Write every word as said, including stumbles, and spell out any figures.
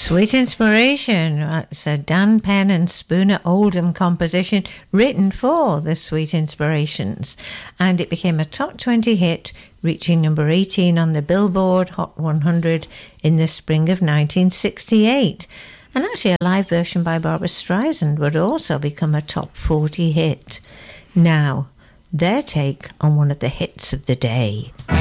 Sweet Inspiration. It's a Dan Penn and Spooner Oldham composition written for the Sweet Inspirations, and it became a top twenty hit, reaching number eighteen on the Billboard Hot one hundred in the spring of nineteen sixty-eight. And actually a live version by Barbra Streisand would also become a top forty hit. Now, their take on one of the hits of the day.